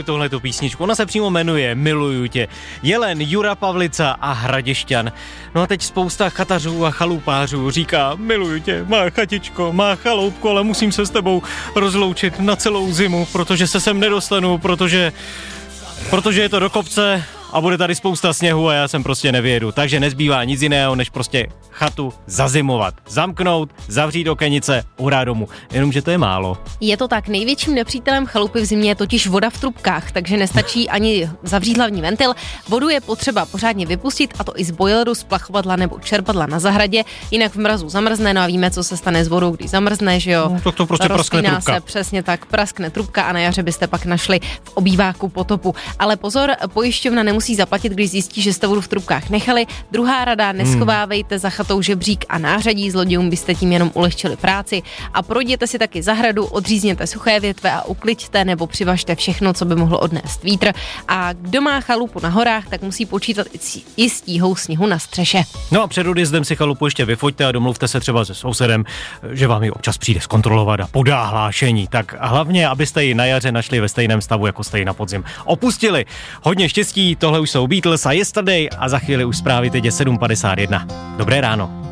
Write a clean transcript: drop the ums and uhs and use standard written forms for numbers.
tohletu písničku. Ona se přímo jmenuje Miluju tě. Jelen, Jura Pavlica a Hradešťan. No a teď spousta chatařů a chalupářů říká: miluju tě, má chatičko, má chaloupku, ale musím se s tebou rozloučit na celou zimu, protože se sem nedostanu, protože je to do kopce a bude tady spousta sněhu a já sem prostě nevyjedu. Takže nezbývá nic jiného, než prostě chatu zazimovat. Zamknout, zavřít okenice, urá domů. Jenomže to je málo. Je to tak, největším nepřítelem chalupy v zimě je totiž voda v trubkách, takže nestačí ani zavřít hlavní ventil. Vodu je potřeba pořádně vypustit, a to i z boileru, splachovadla nebo čerpadla na zahradě, jinak v mrazu zamrzne, no a víme, co se stane s vodou, když zamrzne, že jo? No, tak to prostě praskne trubka. Se, přesně tak, praskne trubka a na jaře byste pak našli v obýváku potopu. Ale pozor, pojišťovna nemusí zaplatit, když zjistí, že jste vodu v trubkách nechali. Druhá rada, neschovávejte za chatou žebřík a nářadí, zlodějům byste tím jenom ulehčili práci. A projděte si taky zahradu, odřízněte suché větve a ukliďte nebo přivažte všechno, co by mohlo odnést vítr. A kdo má chalupu na horách, tak musí počítat i s tíhou sněhu na střeše. No a před odjezdem si chalupu ještě vyfoťte a domluvte se třeba se sousedem, že vám ji občas přijde zkontrolovat a podá hlášení. Tak hlavně, abyste ji na jaře našli ve stejném stavu, jako jste ji na podzim opustili. Hodně štěstí, tohle už jsou Beatles a Yesterday a za chvíli už zprávy, teď je 7:51. Dobré ráno.